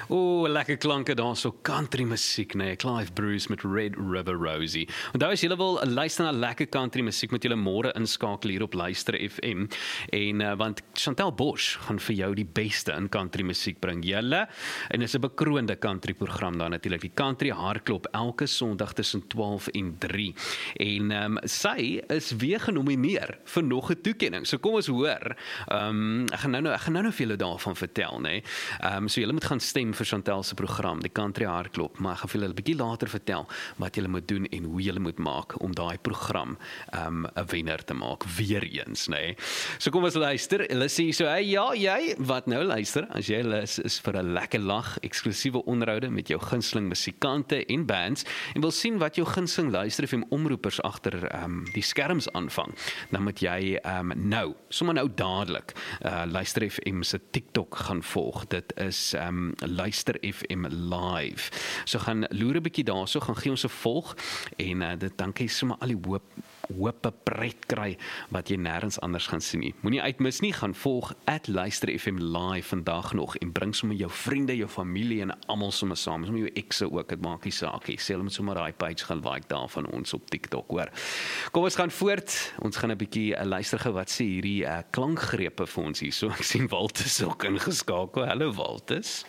O, lekker klanke daar so country musiek, nee, Clive Bruce met Red River Rosie. Onthou as julle wil luister na lekker country musiek, moet julle môre inskakel hier op Luister FM. En want Chantel Bosch gaan vir jou die beste in country musiek bring. Julle, en is 'n bekroonde country program daar natuurlik. Die Country Hardklop elke Sondag tussen 12 en 3. En sy is weer genomineer vir nog 'n toekenning. So kom ons hoor. Ek gaan nou vir julle daarvan vertel, nee. So julle moet gaan stem vir Chantel se program, die Country Hardklop, maar ek gaan vir julle 'n bietjie later vertel wat julle moet doen en hoe julle moet maak om daai program 'n wenner te maak, weer eens, nee. So kom ons luister, Lissy, so hey, ja, jy, wat nou luister, as jy lus is vir 'n lekker lag, eksklusiewe onderhoude met jou gunsteling musikante en bands, en wil sien wat jou gunsteling Luister FM omroepers agter die skerms aanvang, dan moet jy sommer nou dadelik Luister FM se TikTok gaan volg. Dit is Luister FM Live. So gaan loer 'n bietjie daarso, gaan gee ons 'n volg en dit dan kan jy sommer al die hoop pret kry wat jy nêrens anders gaan sien nie. Moenie uitmis nie, gaan volg @Luister FM Live vandag nog en bring sommer jou vriende, jou familie en almal sommer saam. Sommer jou ekse ook, dit maak nie saak nie. Sê hulle moet sommer daai page gaan like daar van ons op TikTok, hoor. Kom ons gaan voort. Ons gaan 'n bietjie luister gou wat sê hierdie klankgrepe vir ons hier. So ek sien Waltus ook ingeskakel. Hallo Waltus.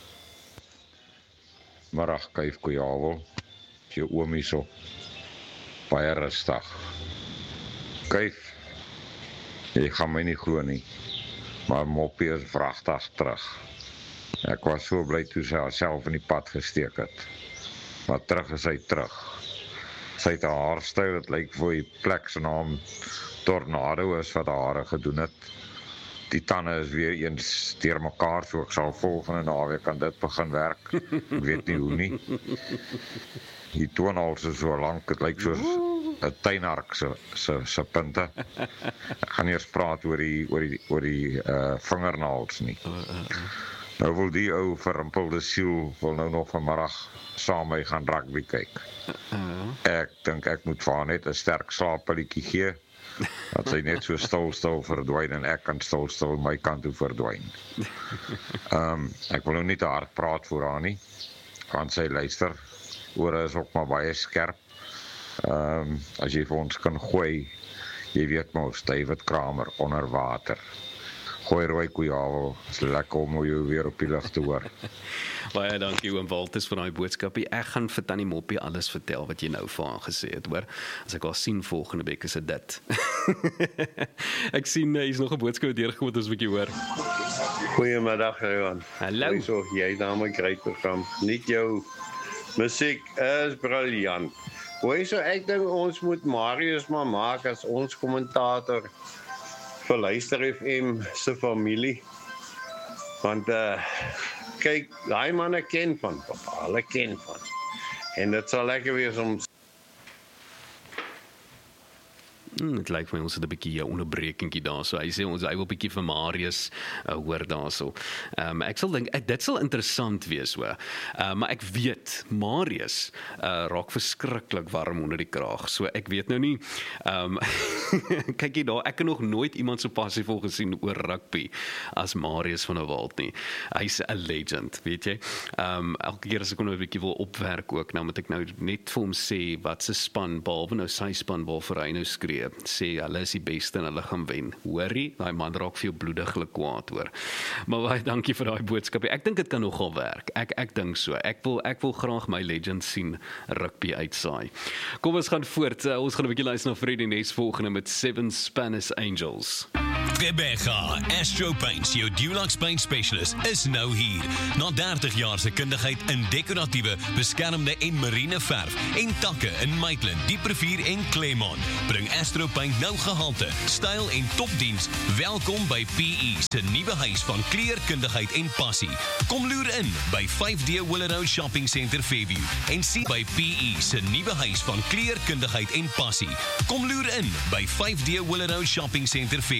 Middag, Kuif Kojawel. Jou oom hierso. Baie rustig. Kuif, jy gaan my nie glo nie, maar Moppie is vragtig terug. Ek was so bly toe sy haarself in die pad gesteek het. Maar terug is sy terug. Sy het 'n haarstyl, dit lyk vir die plek se naam Tornado is wat haar hare gedoen het. Die tande is weer eens deur mekaar, so ek sal volgende naweek aan dit begin werk. Ek weet nie hoe nie. Die toonhals is so lank, het lyk soos 'n tuinark se punte. Ek gaan eers praat oor die vingernaels nie. Nou wil die ou verrimpelde siel wil nou nog vanmiddag saam met my gaan rugby kyk. Ek dink ek moet vir haar net 'n sterk slaappilletjie gee, dat sy net so stil verdwyn en ek kan stil my kant toe verdwyn. Ek wil nou nie te hard praat voor haar nie, want sy luister. Ore is ook maar baie skerp. As jy vir ons kan gooi, jy weet mos, David Kramer onder water. Gooi Roy Kojawel, is lekker om jou weer op die lug te hoor. Baie dankie oom Waltus vir daai boodskapie. Ek gaan vir Tannie Moppie alles vertel wat jy nou vir haar gesê het, hoor. As ek haar sien volgende week is dit. Ek sien hier's nog 'n boodskap deurgekom wat ons 'n bietjie hoor. Goeiemiddag Johan. Hallo. So jy daar my great program. Niet jou musiek is briljant. Hoe so ek dink ons moet Marius maar maak as ons kommentator vir Luister FM se familie. Want kyk, daai manne ken van papa, hulle ken van. En dit sal lekker wees om Het lyk vir my ons het 'n bietjie 'n onderbrekingkie daar, so hy sê hy wil 'n bietjie vir Marius hoor daarso. Ek sal dink dit sal interessant wees, hoor. Maar ek weet Marius raak verskriklik warm onder die kraag. So ek weet nou nie kyk jy daar, ek het nog nooit iemand so passievol gesien oor rugby as Marius van der Walt nie. Hy's 'n legend, weet jy. Elke keer as ek hom nou 'n bietjie wil opwerk ook, nou moet ek nou net vir hom sê wat se span, behalwe nou sy span waarvoor hy nou skree, sê hulle is die beste en hulle gaan wen. Hoorie, daai man raak vir jou bloediglik kwaad, hoor. Maar baie dankie vir daai boodskap. Ek dink dit kan nogal werk. Ek dink so. Ek wil graag my legends sien rugby uitsaai. Kom ons gaan voort. Ons gaan 'n bietjie luister na Freddie Ness volgende met 7 Spanish Angels. Rebecca, Astro Paints, jou Dulux Paint Specialist, is nou hier. Na 30 jaar se kundigheid in dekoratiewe, beskermde en marine verf en takke in Maitland, Dieprivier en Claremont, bring Astro Paint nou gehalte, styl en topdiens. Welkom by PE se nuwe huis van kleurkundigheid en passie. Kom loer in by 5D Willow Shopping Center Fairview en sien by PE se nuwe huis van kleurkundigheid en passie. Kom loer in by 5D Willow Shopping Center Fairview